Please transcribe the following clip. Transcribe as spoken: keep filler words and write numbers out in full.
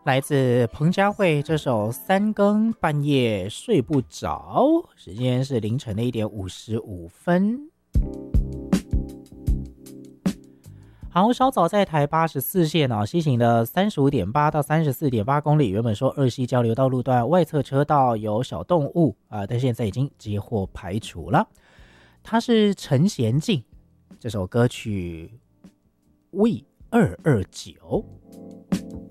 来自彭佳慧这首三更半夜睡不着，时间是凌晨的一点五十五分。好，稍早在台八十四线哦，西行的三十五点八到三十四点八公里，原本说二溪交流道路段外侧车道有小动物啊、呃，但现在已经接获排除了。它是陈娴静这首歌曲 We 二二九。